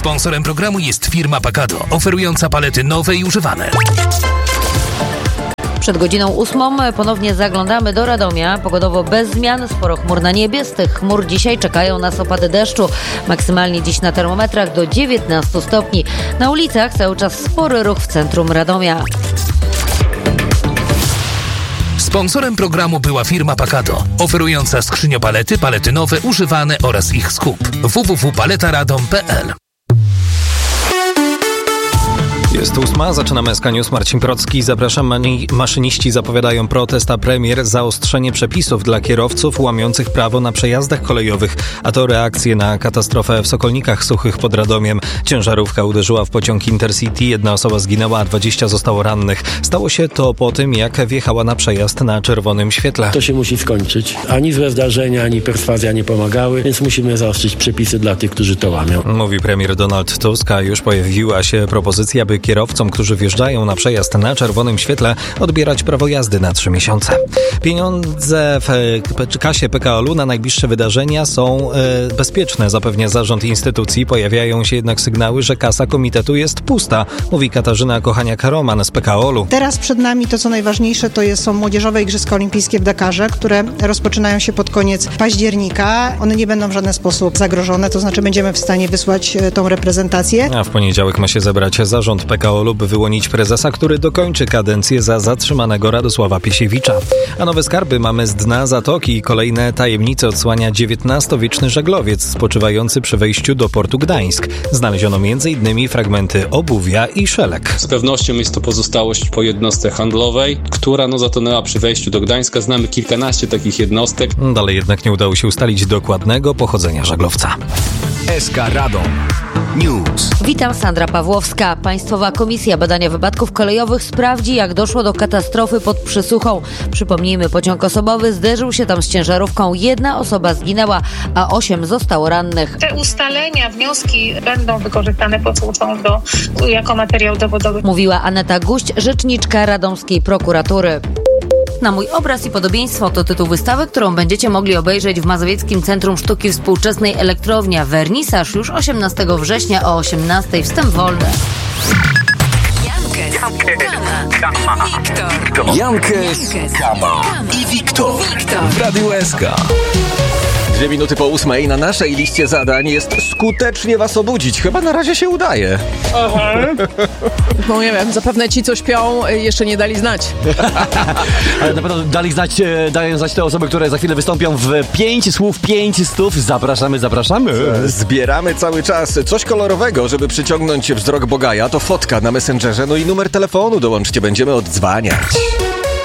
Sponsorem programu jest firma Pacado, oferująca palety nowe i używane. Przed godziną 8 ponownie zaglądamy do Radomia. Pogodowo bez zmian, sporo chmur na niebie. Z tych chmur dzisiaj czekają nas opady deszczu. Maksymalnie dziś na termometrach do 19 stopni. Na ulicach cały czas spory ruch w centrum Radomia. Sponsorem programu była firma Pacado, oferująca skrzyniopalety, palety nowe, używane oraz ich skup. www.paletaradom.pl. Jest 8, zaczynamy SK News. Marcin Procki. Zapraszam. Maszyniści zapowiadają protest, a premier zaostrzenie przepisów dla kierowców łamiących prawo na przejazdach kolejowych. A to reakcje na katastrofę w Sokolnikach Suchych pod Radomiem. Ciężarówka uderzyła w pociąg Intercity. 1 osoba zginęła, a 20 zostało rannych. Stało się to po tym, jak wjechała na przejazd na czerwonym świetle. To się musi skończyć. Ani złe zdarzenia, ani perswazja nie pomagały, więc musimy zaostrzyć przepisy dla tych, którzy to łamią. Mówi premier Donald Tusk, a już pojawiła się propozycja, by kierowcom, którzy wjeżdżają na przejazd na czerwonym świetle, odbierać prawo jazdy na 3 miesiące. Pieniądze w kasie PKO-u na najbliższe wydarzenia są bezpieczne, zapewnia zarząd instytucji. Pojawiają się jednak sygnały, że kasa komitetu jest pusta, mówi Katarzyna Kochaniak-Roman z PKO-u. Teraz przed nami to, co najważniejsze, są Młodzieżowe Igrzyska Olimpijskie w Dakarze, które rozpoczynają się pod koniec października. One nie będą w żaden sposób zagrożone, to znaczy będziemy w stanie wysłać tą reprezentację. A w poniedziałek ma się zebrać zarząd PKO-u, by wyłonić prezesa, który dokończy kadencję za zatrzymanego Radosława Piesiewicza. A nowe skarby mamy z dna zatoki. Kolejne tajemnice odsłania XIX-wieczny żaglowiec spoczywający przy wejściu do portu Gdańsk. Znaleziono m.in. fragmenty obuwia i szelek. Z pewnością jest to pozostałość po jednostce handlowej, która zatonęła przy wejściu do Gdańska. Znamy kilkanaście takich jednostek. Dalej jednak nie udało się ustalić dokładnego pochodzenia żaglowca. SK Radom News. Witam, Sandra Pawłowska. Państwowa Komisja Badania Wypadków Kolejowych sprawdzi, jak doszło do katastrofy pod Przysuchą. Przypomnijmy, pociąg osobowy zderzył się tam z ciężarówką. 1 osoba zginęła, a 8 zostało rannych. Te ustalenia, wnioski będą wykorzystane pod służbą jako materiał dowodowy. Mówiła Aneta Guść, rzeczniczka radomskiej prokuratury. Na mój obraz i podobieństwo to tytuł wystawy, którą będziecie mogli obejrzeć w Mazowieckim Centrum Sztuki Współczesnej Elektrownia. Wernisaż już 18 września o 18:00. Wstęp wolny. Jankes, Kama i Wiktor w Radiu SK. 2 minuty po 8 na naszej liście zadań jest skutecznie was obudzić. Chyba na razie się udaje. No nie wiem, zapewne ci, co śpią, jeszcze nie dali znać. Ale na pewno dają znać te osoby, które za chwilę wystąpią w 5 słów, 5 stów. Zapraszamy. Zbieramy cały czas coś kolorowego, żeby przyciągnąć wzrok Bogaja. To fotka na Messengerze, no i numer telefonu dołączcie, będziemy oddzwaniać.